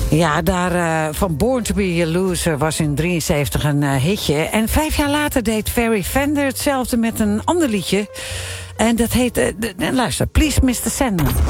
Ja, daar van Born to be a Loser was in 73 een hitje. En 5 jaar later deed Ferry Fender hetzelfde met een ander liedje. En dat heet, luister, Please Mr. Sandman.